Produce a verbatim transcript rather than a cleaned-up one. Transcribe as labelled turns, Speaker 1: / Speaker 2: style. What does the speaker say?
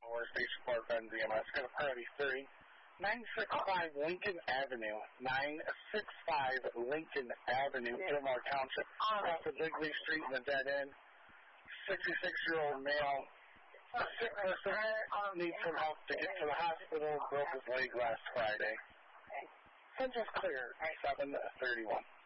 Speaker 1: or Station four Benz E M S. Got a priority three. nine sixty-five Lincoln Avenue. nine sixty-five Lincoln Avenue, Gilmore Township. Off of Bigley Street in the dead end. sixty-six-year-old male. Sick person. Needs some help to get to the hospital. Broke his leg last Friday. Central's clear. seven thirty-one.